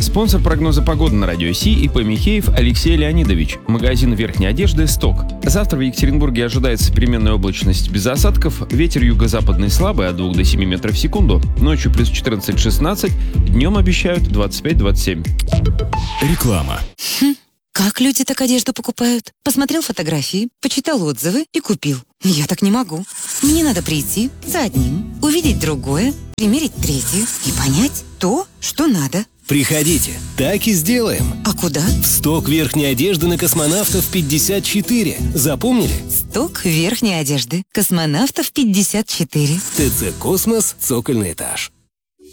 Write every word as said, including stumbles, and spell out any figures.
Спонсор прогноза погоды на Радио Си и ИП Михеев Алексей Леонидович. Магазин верхней одежды «Сток». Завтра в Екатеринбурге ожидается переменная облачность без осадков. Ветер юго-западный слабый от двух до семи метров в секунду. Ночью плюс четырнадцать-шестнадцать. Днем обещают двадцать пять-двадцать семь. Реклама. Хм, как люди так одежду покупают? Посмотрел фотографии, почитал отзывы и купил. Я так не могу. Мне надо прийти за одним, увидеть другое, примерить третье и понять то, что надо. Приходите, так и сделаем. А куда? В сток верхней одежды на Космонавтов пятьдесят четыре. Запомнили? Сток верхней одежды. Космонавтов пятьдесят четыре. ТЦ «Космос», цокольный этаж.